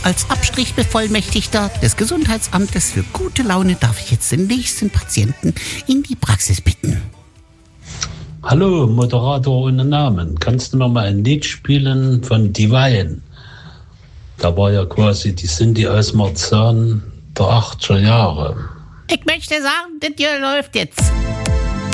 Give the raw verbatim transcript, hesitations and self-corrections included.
Als Abstrichbevollmächtigter des Gesundheitsamtes für gute Laune darf ich jetzt den nächsten Patienten in die Praxis bitten. Hallo, Moderator ohne Namen. Kannst du mir mal ein Lied spielen von Divine? Da war ja quasi die Cindy aus Marzahn der achtziger Jahre. Ich möchte sagen, das hier läuft jetzt.